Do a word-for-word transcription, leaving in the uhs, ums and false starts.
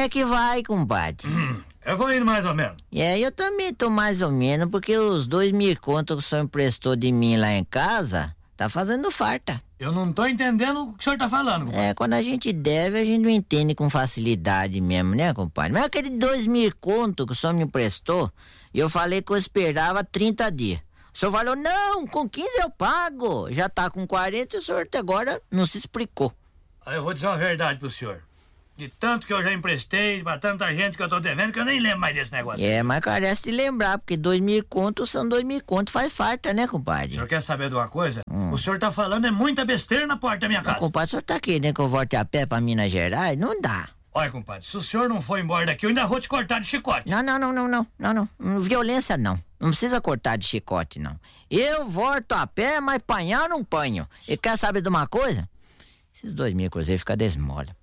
é que vai, compadre? Hum, eu vou indo mais ou menos. É, eu também tô mais ou menos, porque os dois mil contos que o senhor emprestou de mim lá em casa, tá fazendo farta. Eu não tô entendendo o que o senhor tá falando, compadre. É, quando a gente deve, a gente não entende com facilidade mesmo, né, compadre? Mas aquele dois mil contos que o senhor me emprestou, eu falei que eu esperava trinta dias. O senhor falou, não, com quinze eu pago. Já tá com quarenta e o senhor até agora não se explicou. Aí eu vou dizer uma verdade pro senhor. De tanto que eu já emprestei pra tanta gente que eu tô devendo, que eu nem lembro mais desse negócio. É, mas carece de lembrar, porque dois mil contos são dois mil contos, faz farta, né, compadre? O senhor quer saber de uma coisa? Hum. O senhor tá falando é muita besteira na porta da minha casa. Não, compadre, o senhor tá querendo que eu volte a pé pra Minas Gerais? Não dá. Olha, compadre, se o senhor não for embora daqui, eu ainda vou te cortar de chicote. Não, não, não, não, não, não, não, não. Violência não. Não precisa cortar de chicote, não. Eu volto a pé, mas panhar não panho. E quer saber de uma coisa? Esses dois mil cruzeiros ficam desmola.